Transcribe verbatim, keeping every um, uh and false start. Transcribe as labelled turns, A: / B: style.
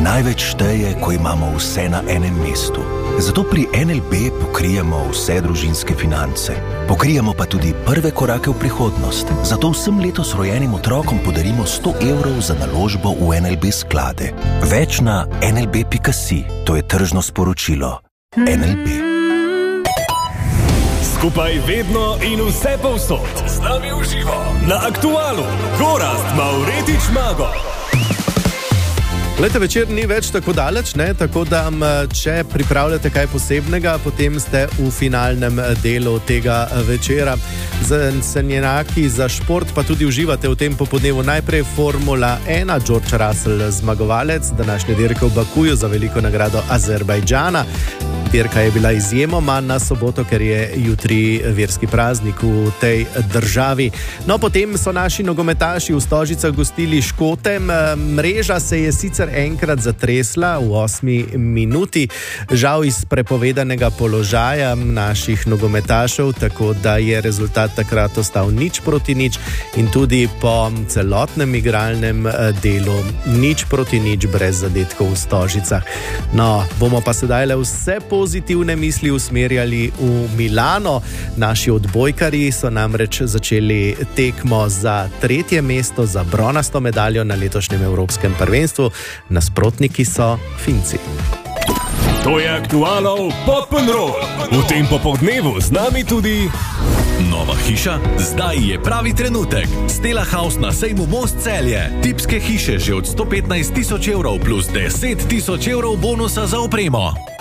A: Največ šteje, ko imamo vse na enem mestu. Zato pri N L B pokrijemo vse družinske finance. Pokrijemo pa tudi prve korake v prihodnost. Zato vsem letos rojenim otrokom podarimo sto evrov za naložbo v N L B sklade. Več na en el be pika si. To je tržno sporočilo. N L B.
B: Skupaj vedno in vse povsod. Z nami v živo. Na Aktualu. Gorazd Mavretič Mago.
C: Leta večer ni več tako daleč, ne? Tako da če pripravljate kaj posebnega, potem ste v finalnem delu tega večera. Zasenjenaki za šport pa tudi uživate v tem popodnevu. Najprej Formula ena, George Russell zmagovalec, današnje dirke v Bakuju za veliko nagrado Azerbajdžana. Dirka je bila izjemoma na soboto, ker je jutri verski praznik v tej državi. No, potem so naši nogometaši v Stožicah gostili Škote. Mreža se je sicer enkrat zatresla v osmi minuti, žal iz prepovedanega položaja naših nogometašev, tako da je rezultat takrat ostal nič proti nič in tudi po celotnem igralnem delu nič proti nič brez zadetkov v Stožicah. No, bomo pa sedaj le vse pozitivne misli usmerjali v Milano. Naši odbojkarji so namreč začeli tekmo za tretje mesto, za bronasto medaljo na letošnjem Evropskem prvenstvu. Nasprotniki so Finci.
B: To je Aktualov Pop'n'Roll. V tem popoldnevu z nami tudi
D: nova hiša. Zdaj je pravi trenutek. Stella House na sejmu Most Celje. Tipske hiše že od sto petnajst tisoč evrov plus deset tisoč evrov bonusa za opremo.